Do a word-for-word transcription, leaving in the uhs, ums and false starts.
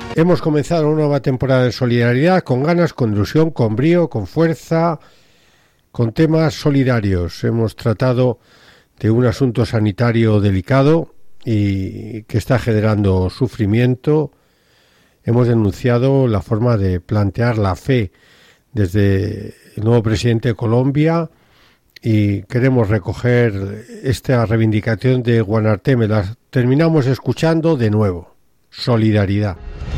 Hemos comenzado una nueva temporada de solidaridad con ganas, con ilusión, con brío, con fuerza, con temas solidarios. Hemos tratado de un asunto sanitario delicado y que está generando sufrimiento. Hemos denunciado la forma de plantear la fe desde el nuevo presidente de Colombia y queremos recoger esta reivindicación de Guanarteme. La terminamos escuchando de nuevo. Solidaridad.